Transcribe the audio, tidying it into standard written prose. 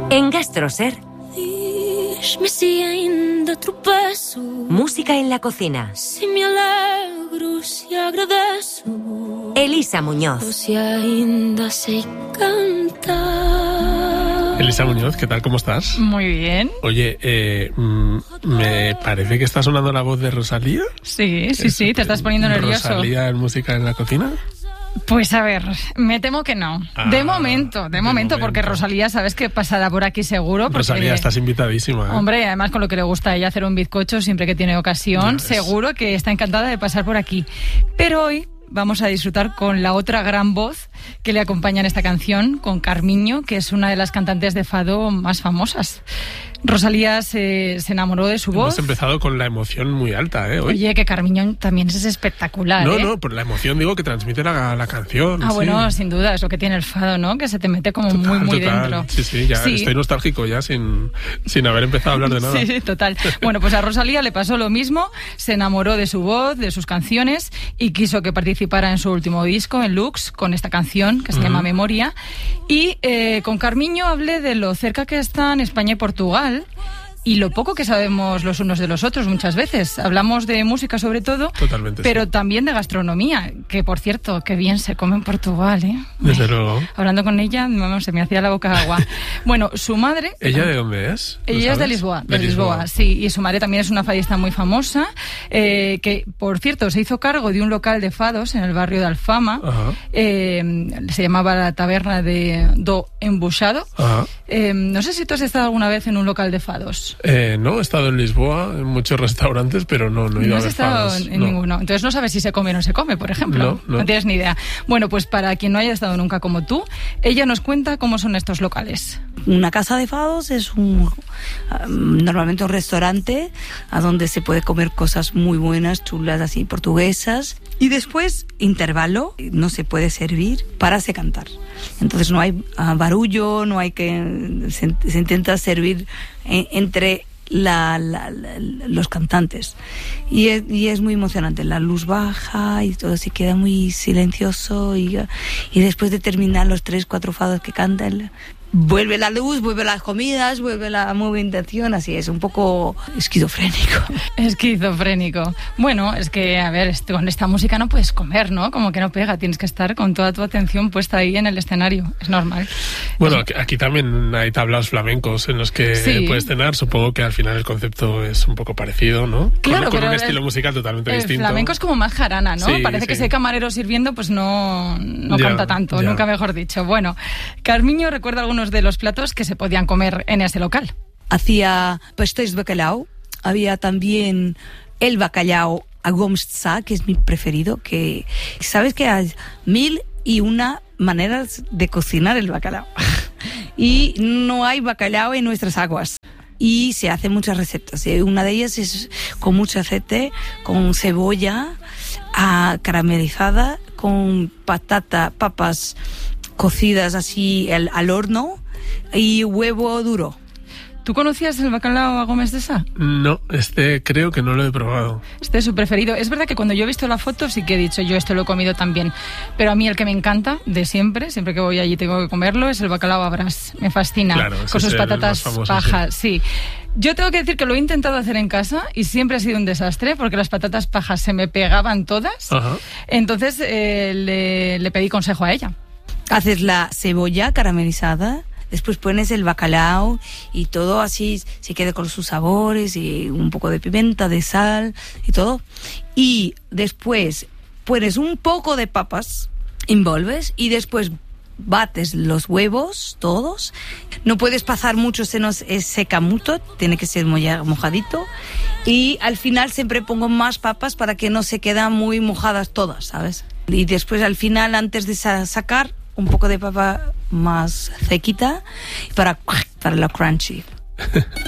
En Gastroser. Diz-me se ainda tropeço. Música en la cocina. Se me alegro, se agradeço. Elisa Muñoz. O se ainda sei cantar. Elisa Muñoz, ¿qué tal? ¿Cómo estás? Muy bien. Oye, me parece que está sonando la voz de Rosalía. Sí, te estás poniendo nervioso. ¿Rosalía en música en la cocina? Pues a ver, me temo que no. De momento, porque Rosalía, sabes que pasará por aquí seguro. Porque, Rosalía, estás invitadísima, ¿eh? Hombre, además con lo que le gusta a ella hacer un bizcocho siempre que tiene ocasión, seguro que está encantada de pasar por aquí. Pero hoy vamos a disfrutar con la otra gran voz que le acompaña en esta canción, con Carmiño, que es una de las cantantes de fado más famosas. Rosalía se enamoró de su voz. Hemos empezado con la emoción muy alta, ¿eh? Hoy. Oye, que Carmiño también es espectacular, ¿eh? No, por la emoción digo que transmite la canción. Ah, sí. Bueno, sin duda, es lo que tiene el fado, ¿no? Que se te mete como muy dentro. Sí, ya estoy nostálgico ya sin haber empezado a hablar de nada. Sí, total. Bueno, pues a Rosalía le pasó lo mismo, se enamoró de su voz, de sus canciones y quiso que participara en su último disco, en Lux, con esta canción que se llama Memoria. Y con Carmiño hablé de lo cerca que están España y Portugal y lo poco que sabemos los unos de los otros muchas veces. Hablamos de música sobre todo, pero también de gastronomía, que por cierto, qué bien se come en Portugal, ¿eh? Desde luego. Hablando con ella, se me hacía la boca agua. Bueno, su madre... ¿Ella de dónde es? Ella es de Lisboa. De Lisboa, sí. Y su madre también es una fadista muy famosa, que, por cierto, se hizo cargo de un local de fados en el barrio de Alfama. Se llamaba la taberna do Embuchado. No sé si tú has estado alguna vez en un local de fados. No, he estado en Lisboa, en muchos restaurantes, pero no he ido a ver fados. No has estado en ninguno. Entonces no sabes si se come o no se come, por ejemplo. No tienes ni idea. Bueno, pues para quien no haya estado nunca como tú, ella nos cuenta cómo son estos locales. Una casa de fados es normalmente un restaurante a donde se puede comer cosas muy buenas, chulas, así, portuguesas. Y después, intervalo, no se puede servir, pararse a cantar. Entonces no hay barullo, no hay que... Se intenta servir entre los cantantes. Y es muy emocionante. La luz baja y todo se queda muy silencioso y después de terminar los 3-4 fados que cantan... Vuelve la luz, vuelve las comidas, vuelve la movimentación, así es, un poco esquizofrénico. Esquizofrénico. Bueno, es que, a ver, con esta música no puedes comer, ¿no? Como que no pega, tienes que estar con toda tu atención puesta ahí en el escenario, es normal. Bueno, aquí también hay tablaos flamencos en los que puedes cenar, supongo que al final el concepto es un poco parecido, ¿no? Claro, con un estilo musical totalmente distinto. El flamenco es como más jarana, ¿no? Parece que si hay camarero sirviendo, pues no canta tanto, nunca mejor dicho. Bueno, Carmiño recuerda algunos de los platos que se podían comer en ese local. Hacía pastéis de bacalao, había también el bacalao a Gomes de Sá, que es mi preferido, que sabes que hay 1001 maneras de cocinar el bacalao y no hay bacalao en nuestras aguas. Y se hacen muchas recetas. Una de ellas es con mucho aceite, con cebolla caramelizada, con papas cocidas así al horno y huevo duro. ¿Tú conocías el bacalao a Gomes de Sá? No, creo que no lo he probado. Es su preferido. Es verdad que cuando yo he visto la foto sí que he dicho, yo lo he comido también. Pero a mí el que me encanta de siempre que voy allí tengo que comerlo, es el bacalao a Brás. Me fascina. Claro, con sus patatas pajas, sí. Yo tengo que decir que lo he intentado hacer en casa y siempre ha sido un desastre porque las patatas pajas se me pegaban todas. Ajá. Entonces le pedí consejo a ella. Haces la cebolla caramelizada, después pones el bacalao y todo así se queda con sus sabores y un poco de pimienta, de sal y todo. Y después pones un poco de papas, envolves y después bates los huevos todos. No puedes pasar mucho, se nos seca mucho, tiene que ser mojadito. Y al final siempre pongo más papas para que no se quedan muy mojadas todas, ¿sabes? Y después al final, antes de sacar, un poco de papa más sequita para la crunchy.